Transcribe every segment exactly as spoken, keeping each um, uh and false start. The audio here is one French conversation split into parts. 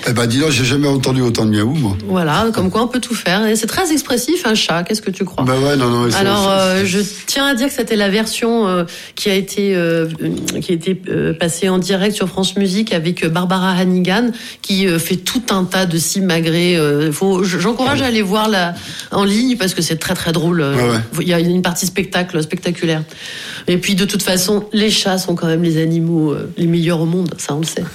Eh ben, dis donc, j'ai jamais entendu autant de miaou, moi. Voilà, comme quoi on peut tout faire. Et c'est très expressif, un chat. Qu'est-ce que tu crois? Bah ouais, non, non. Alors, c'est, euh, je tiens à dire que c'était la version euh, qui a été euh, qui a été euh, passée en direct sur France Musique avec Barbara Hannigan, qui euh, fait tout un tas de simagrées. Euh, faut, j'encourage à aller voir la en ligne parce que c'est très très drôle. Ouais, ouais. Il y a une partie spectacle spectaculaire. Et puis de toute façon, les chats sont quand même les animaux euh, les meilleurs au monde. Ça, on le sait.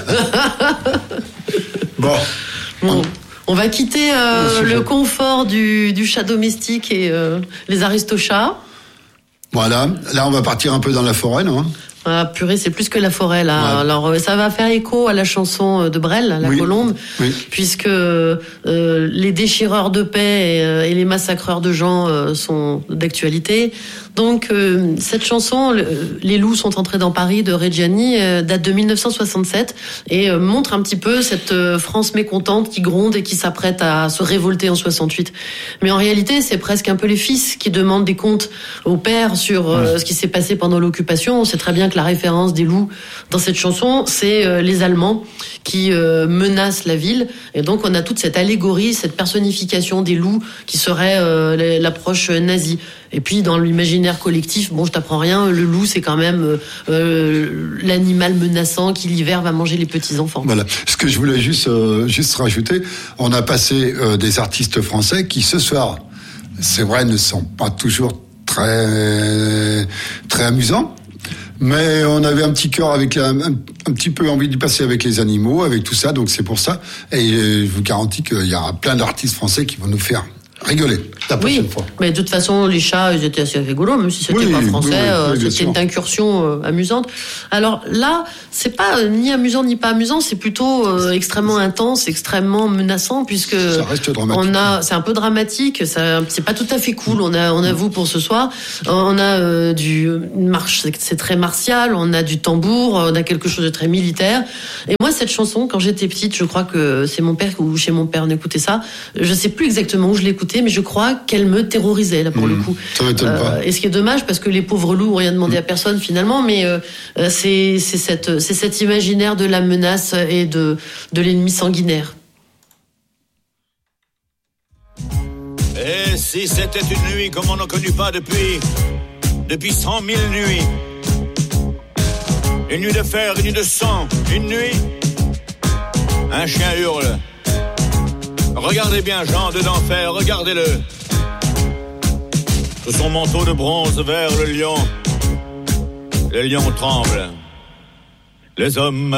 Bon. Bon, on va quitter euh, le confort du, du chat domestique et euh, les aristochats. Voilà. Là, on va partir un peu dans la forêt, non? Ah, purée, c'est plus que la forêt, là. Ouais. Alors, ça va faire écho à la chanson de Brel, La oui. Colombe, oui. puisque euh, les déchireurs de paix et, euh, et les massacreurs de gens euh, sont d'actualité. Donc, euh, cette chanson, le, Les loups sont entrés dans Paris de Reggiani, euh, date de mille neuf cent soixante-sept et euh, montre un petit peu cette euh, France mécontente qui gronde et qui s'apprête à se révolter en soixante-huit. Mais en réalité, c'est presque un peu les fils qui demandent des comptes aux pères sur euh, ouais. ce qui s'est passé pendant l'occupation. On sait très bien que la référence des loups dans cette chanson, c'est euh, les Allemands qui euh, menacent la ville. Et donc, on a toute cette allégorie, cette personnification des loups qui serait euh, l'approche nazie. Et puis, dans l'imaginaire collectif, bon, je t'apprends rien, le loup, c'est quand même euh, l'animal menaçant qui, l'hiver, va manger les petits-enfants. Voilà. Ce que je voulais juste, euh, juste rajouter, on a passé euh, des artistes français qui, ce soir, c'est vrai, ne sont pas toujours très, très amusants. Mais on avait un petit cœur avec la, un, un petit peu envie d'y passer avec les animaux, avec tout ça, donc c'est pour ça. Et je vous garantis qu'il y aura plein d'artistes français qui vont nous faire rigoler la prochaine oui, fois. Mais de toute façon, les chats, ils étaient assez rigolos, même si c'était oui, pas français, oui, oui, euh, oui, c'était une incursion euh, amusante. Alors là, c'est pas euh, ni amusant ni pas amusant, c'est plutôt euh, extrêmement intense, extrêmement menaçant, puisque ça reste dramatique. On a, c'est un peu dramatique, ça, c'est pas tout à fait cool. On a, on avoue pour ce soir, on a euh, du marche, c'est, c'est très martial, on a du tambour, on a quelque chose de très militaire. Et moi, cette chanson, quand j'étais petite, je crois que c'est mon père ou chez mon père on écoutait ça. Je sais plus exactement où je l'écoutais, mais je crois qu'elle me terrorisait là pour mmh, le coup. Ça m'étonne euh, pas. Et ce qui est dommage parce que les pauvres loups ont rien demandé mmh. à personne finalement, mais euh, c'est c'est cette c'est cet imaginaire de la menace et de de l'ennemi sanguinaire. Et si c'était une nuit comme on n'en connu pas depuis depuis cent mille nuits, une nuit de fer, une nuit de sang, une nuit, un chien hurle. Regardez bien Jean de d'enfer, regardez-le. Sous son manteau de bronze vers le lion, le lion tremble. Les hommes